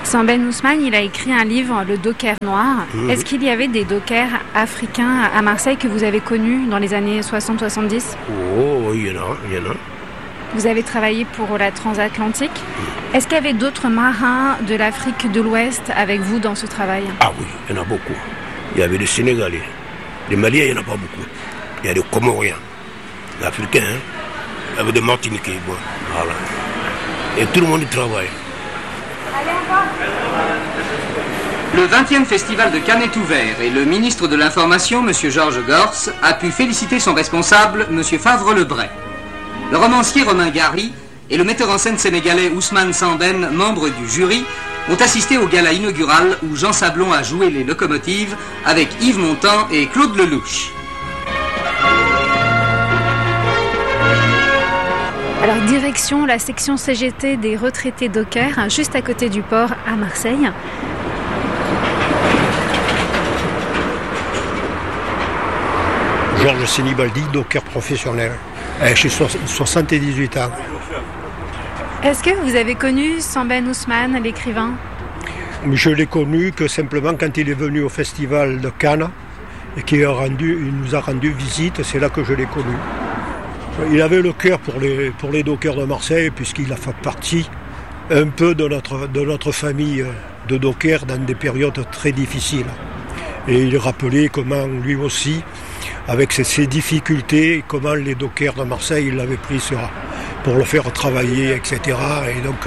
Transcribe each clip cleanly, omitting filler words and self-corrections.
Sans Ben Ousmane, il a écrit un livre, Le Docker Noir. Est-ce qu'il y avait des dockers africains à Marseille que vous avez connus dans les années 60-70 ? Oh, il y en a. Vous avez travaillé pour la transatlantique. Est-ce qu'il y avait d'autres marins de l'Afrique de l'Ouest avec vous dans ce travail ? Ah oui, il y en a beaucoup. Il y avait des Sénégalais. Les Maliens, il n'y en a pas beaucoup. Il y a des Comoriens, des Africains, hein. Il y avait des Martiniquais. Bon, voilà. Et tout le monde y travaille. Le 20e festival de Cannes est ouvert et le ministre de l'Information, M. Georges Gors, a pu féliciter son responsable, M. Favre-Lebray. Le romancier Romain Gary et le metteur en scène sénégalais Ousmane Sambène, membre du jury, ont assisté au gala inaugural où Jean Sablon a joué les locomotives avec Yves Montand et Claude Lelouch. Alors, direction la section CGT des retraités dockers, juste à côté du port à Marseille. Georges Sinibaldi, docker professionnel. J'ai 78 ans. Est-ce que vous avez connu Sambène Ousmane, l'écrivain ? Je l'ai connu que simplement quand il est venu au festival de Cannes et qu'il nous a rendu visite, c'est là que je l'ai connu. Il avait le cœur pour les dockers de Marseille puisqu'il a fait partie un peu de notre famille de dockers dans des périodes très difficiles. Et il rappelait comment lui aussi, avec ses difficultés, comment les dockers de Marseille l'avaient pris pour le faire travailler, etc. Et donc,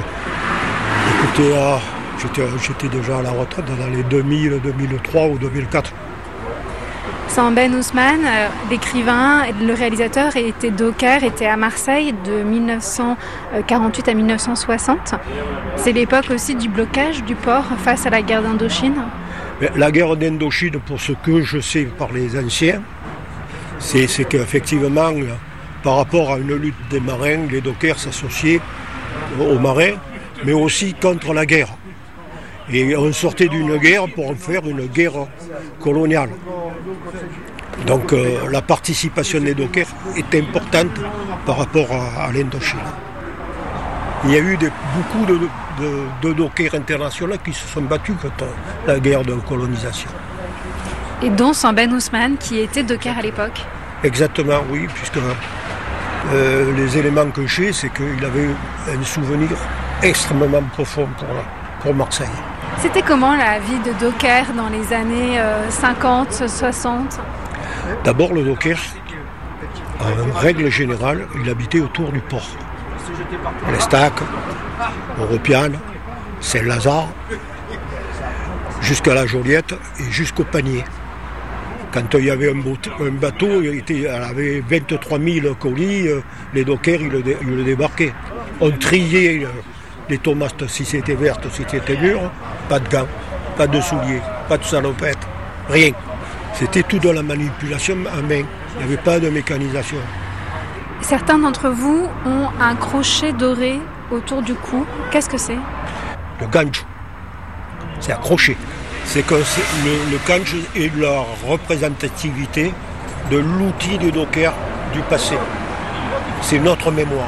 écoutez, j'étais déjà à la retraite dans les 2000, 2003 ou 2004. Sambène Ousmane, l'écrivain et le réalisateur, était à Marseille de 1948 à 1960. C'est l'époque aussi du blocage du port face à la guerre d'Indochine. La guerre d'Indochine, pour ce que je sais par les anciens, c'est qu'effectivement, par rapport à une lutte des marins, les dockers s'associaient aux marins, mais aussi contre la guerre. Et on sortait d'une guerre pour en faire une guerre coloniale. Donc la participation des dockers est importante par rapport à l'Indochine. Il y a eu beaucoup de dockers internationaux qui se sont battus contre la guerre de colonisation. Et dont Sambène Ousmane, qui était docker à l'époque. Exactement, oui, puisque les éléments que j'ai, c'est qu'il avait un souvenir extrêmement profond pour Marseille. C'était comment la vie de docker dans les années 50, 60 ? D'abord, le docker, en règle générale, il habitait autour du port. L'Estac, Europiane, Saint-Lazare, jusqu'à la Joliette et jusqu'au Panier. Quand il y avait un bateau, il avait 23 000 colis, les dockers, ils le débarquaient. On triait les tomates si c'était verte, si c'était mûr, pas de gants, pas de souliers, pas de salopettes, rien. C'était tout de la manipulation à main, il n'y avait pas de mécanisation. Certains d'entre vous ont un crochet doré autour du cou. Qu'est-ce que c'est ? Le gancho, c'est un crochet. C'est que le gancho est la représentativité de l'outil du docker du passé. C'est notre mémoire.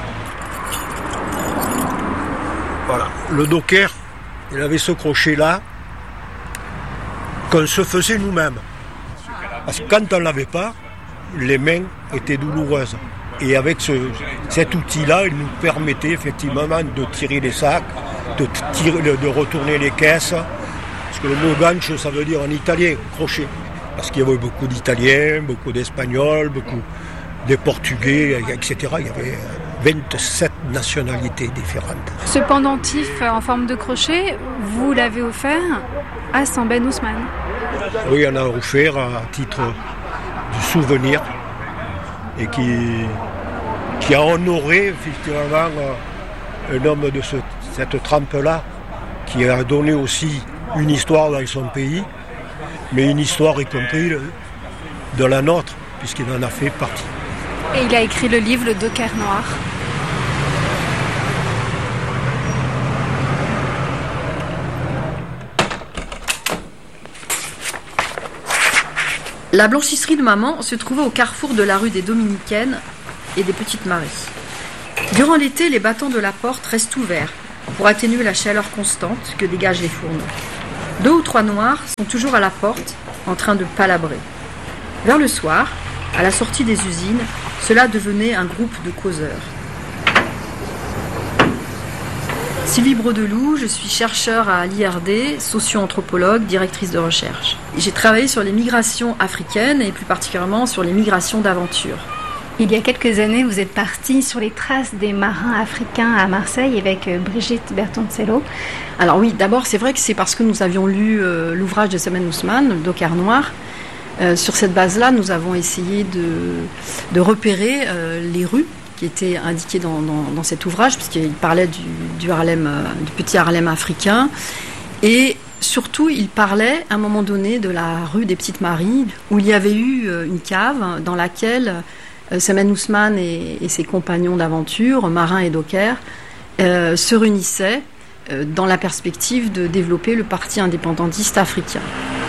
Voilà. Le docker, il avait ce crochet-là qu'on se faisait nous-mêmes. Parce que quand on ne l'avait pas, les mains étaient douloureuses. Et avec cet outil-là, il nous permettait effectivement de tirer les sacs, de retourner les caisses. Parce que le mot gancho, ça veut dire en italien, crochet. Parce qu'il y avait beaucoup d'Italiens, beaucoup d'Espagnols, beaucoup de Portugais, etc. Il y avait 27 nationalités différentes. Ce pendentif en forme de crochet, vous l'avez offert à Sambène Ousmane ? Oui, on a offert à titre du souvenir et qui a honoré effectivement un homme de cette trempe-là, qui a donné aussi une histoire dans son pays, mais une histoire y compris de la nôtre, puisqu'il en a fait partie. Et il a écrit le livre Le Docker Noir. La blanchisserie de maman se trouvait au carrefour de la rue des Dominicaines et des Petites Maries. Durant l'été, les battants de la porte restent ouverts pour atténuer la chaleur constante que dégagent les fourneaux. 2 ou 3 noirs sont toujours à la porte, en train de palabrer. Vers le soir, à la sortie des usines, cela devenait un groupe de causeurs. Sylvie Brodeloup, je suis chercheure à l'IRD, socio-anthropologue, directrice de recherche. J'ai travaillé sur les migrations africaines et plus particulièrement sur les migrations d'aventure. Il y a quelques années, vous êtes partie sur les traces des marins africains à Marseille avec Brigitte Bertoncello. Alors oui, d'abord c'est vrai que c'est parce que nous avions lu l'ouvrage de Semen Ousmane, le Docker noir. Sur cette base-là, nous avons essayé de repérer les rues qui étaient indiquées dans cet ouvrage, puisqu'il parlait du Harlem, du petit Harlem africain. Et surtout, il parlait à un moment donné de la rue des Petites Maries, où il y avait eu une cave dans laquelle Semen Ousmane et ses compagnons d'aventure, marins et dockers, se réunissaient dans la perspective de développer le parti indépendantiste africain.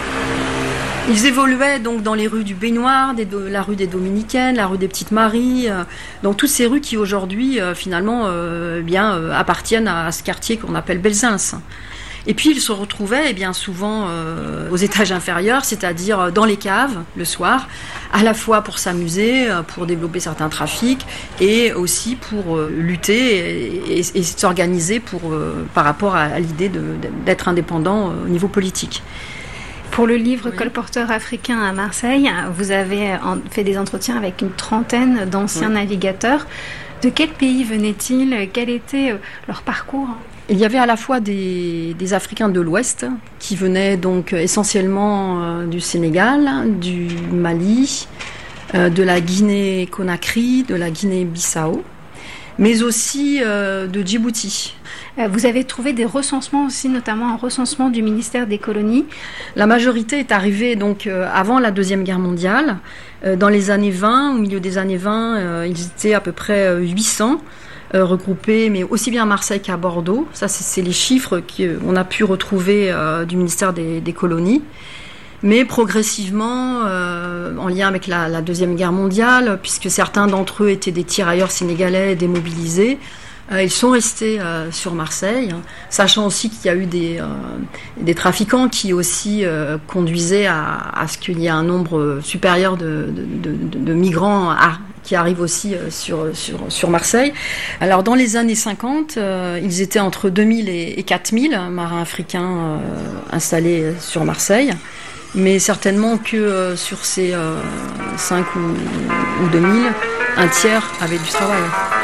Ils évoluaient donc dans les rues du Baignoire, la rue des Dominicaines, la rue des Petites Maries, donc toutes ces rues qui aujourd'hui finalement appartiennent à ce quartier qu'on appelle Belzunce. Et puis ils se retrouvaient bien souvent aux étages inférieurs, c'est-à-dire dans les caves le soir, à la fois pour s'amuser, pour développer certains trafics, et aussi pour lutter et s'organiser par rapport à l'idée d'être indépendant au niveau politique. Pour le livre Colporteur africain à Marseille, vous avez fait des entretiens avec une trentaine d'anciens navigateurs. De quel pays venaient-ils? Quel était leur parcours? Il y avait à la fois des Africains de l'Ouest qui venaient donc essentiellement du Sénégal, du Mali, de la Guinée-Conakry, de la Guinée-Bissau, mais aussi de Djibouti. Vous avez trouvé des recensements aussi, notamment un recensement du ministère des Colonies. La majorité est arrivée donc avant la Deuxième Guerre mondiale. Dans les années 20, au milieu des années 20, ils étaient à peu près 800 regroupés, mais aussi bien à Marseille qu'à Bordeaux. Ça, c'est les chiffres qu'on a pu retrouver du ministère des Colonies. Mais progressivement, en lien avec la Deuxième Guerre mondiale, puisque certains d'entre eux étaient des tirailleurs sénégalais démobilisés, ils sont restés sur Marseille, sachant aussi qu'il y a eu des trafiquants qui aussi conduisaient à ce qu'il y ait un nombre supérieur de migrants qui arrivent aussi sur Marseille. Alors dans les années 50, ils étaient entre 2000 et 4000 marins africains installés sur Marseille. Mais certainement que sur ces 5 ou 2000, un tiers avait du travail.